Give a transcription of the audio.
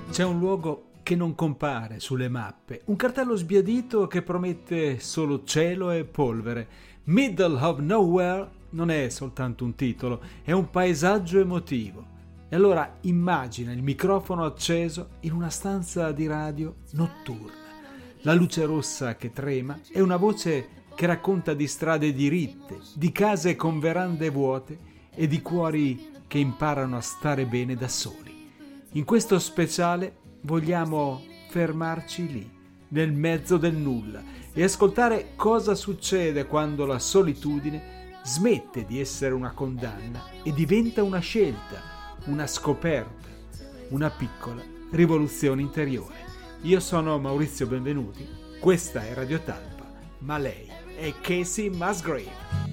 C'è un luogo che non compare sulle mappe, un cartello sbiadito che promette solo cielo e polvere. Middle of Nowhere non è soltanto un titolo, è un paesaggio emotivo. E allora immagina il microfono acceso in una stanza di radio notturna. La luce rossa che trema è una voce che racconta di strade diritte, di case con verande vuote e di cuori che imparano a stare bene da soli. In questo speciale vogliamo fermarci lì, nel mezzo del nulla, e ascoltare cosa succede quando la solitudine smette di essere una condanna e diventa una scelta, una scoperta, una piccola rivoluzione interiore. Io sono Maurizio Benvenuti, questa è Radio Talpa, ma lei è Kacey Musgrave.